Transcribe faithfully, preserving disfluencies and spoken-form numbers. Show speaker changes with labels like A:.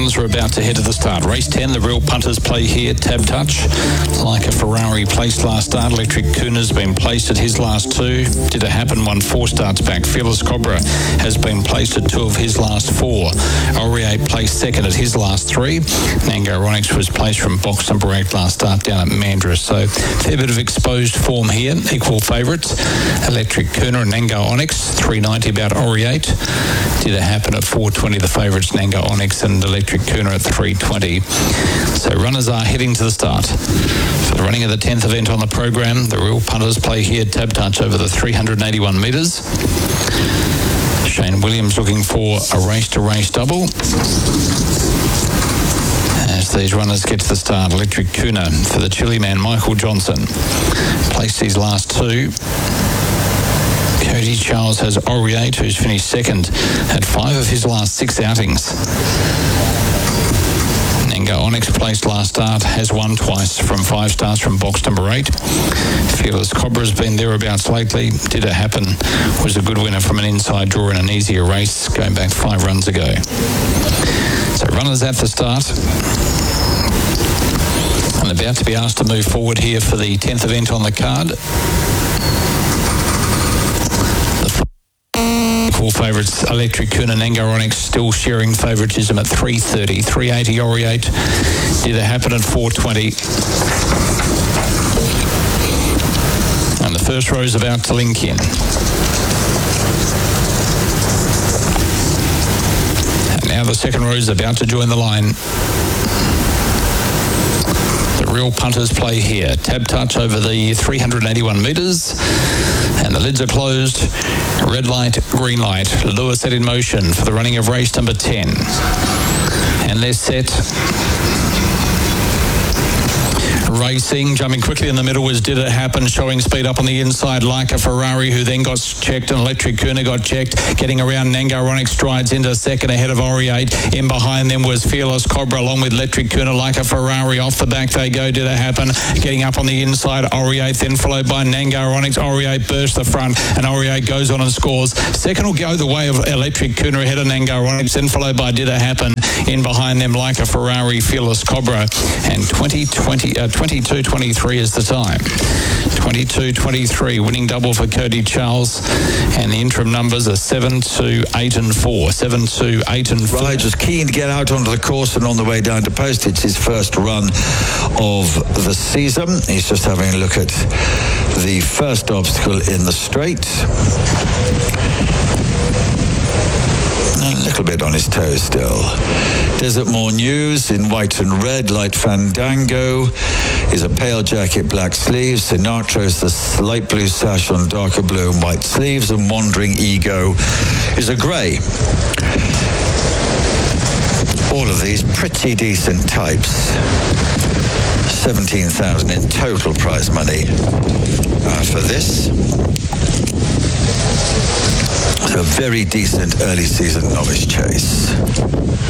A: runners are about to head to the start. Race ten, the real punters play here. Tab Touch, like a Ferrari placed last start. Electric Kuna's been placed at his last two. Did It Happen, won four starts back. Fearless Cobra has been placed at two of hhis last four. Aurier placed second at his last three. Nango Onyx was placed from box number eight last start down at Mandurah. So fair bit of exposed form here. Equal favourites. Electric Kuna and Nango Onyx, three ninety about Aurier. Did It Happen at four twenty, the favourites Nango Onyx and Electric Kuna at three twenty. So runners are heading to the start. For the running of the tenth event on the program, the real punters play here. Tab Touch over the three hundred eighty-one metres. Shane Williams looking for a race-to-race double. As these runners get to the start, Electric Kuna for the Chile man Michael Johnson. Placed his last two. Cody Charles has Aurier, who's finished second at five of his last six outings. Nango Onyx placed last start, has won twice from five starts from box number eight. Fearless Cobra's been thereabouts lately. Did It Happen was a good winner from an inside draw in an easier race going back five runs ago. So runners at the start. And about to be asked to move forward here for the tenth event on the card. Equal favourites Electric Kuna, Nango Onyx still sharing favouritism at three thirty. three eighty Aurier. Did It Happen at four twenty. And the first row is about to link in. And now the second row is about to join the line. The real punters play here. Tab Touch over the three hundred eighty-one metres. And the lids are closed. Red light, green light. Lure set in motion for the running of race number ten. And they're set. Racing, jumping quickly in the middle was Did It Happen, showing speed up on the inside like a Ferrari, who then got checked, and Electric Kuna got checked. Getting around, Nango Onyx strides into second ahead of Aurier. In behind them was Fearless Cobra along with Electric Kuna like a Ferrari. Off the back they go, Did It Happen. Getting up on the inside, Aurier, then followed by Nango Onyx. Aurier burst the front and Aurier goes on and scores. Second will go the way of Electric Kuna ahead of Nango Onyx, then followed by Did It Happen. In behind them like a Ferrari, Fearless Cobra. And twenty twenty, uh, twenty-two twenty-three is the time. twenty-two twenty-three, winning double for Cody Charles. And the interim numbers are seven, two, eight and four. seven, two, eight and four.
B: Ride was keen to get out onto the course and on the way down to post. It's his first run of the season. He's just having a look at the first obstacle in the straight. A little bit on his toes still. Desert More News in white and red. Light Fandango is a pale jacket, black sleeves. Sinatra's the light blue sash on darker blue and white sleeves. And Wandering Ego is a grey. All of these pretty decent types. seventeen thousand in total prize money uh, for this. So a very decent early season novice chase.